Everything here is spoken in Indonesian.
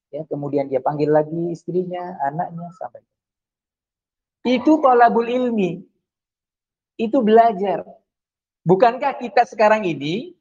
Ya, kemudian dia panggil lagi istrinya, anaknya, sampai. Itu thalabul ilmi. Itu belajar. Bukankah kita sekarang ini